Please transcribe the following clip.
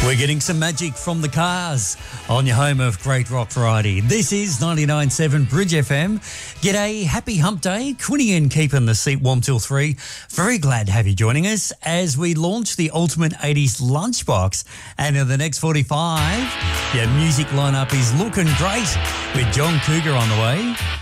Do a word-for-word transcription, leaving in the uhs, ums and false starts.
We're getting some magic from the Cars on your home of great rock variety. This is ninety-nine point seven Bridge F M. G'day, happy hump day. Quinny in keeping the seat warm till three. Very glad to have you joining us as we launch the Ultimate eighties Lunchbox. And in the next forty-five, your music lineup is looking great with John Cougar on the way.